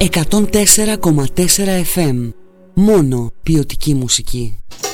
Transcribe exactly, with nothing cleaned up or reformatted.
εκατόν τέσσερα κόμμα τέσσερα εφ εμ. Μόνο ποιοτική μουσική.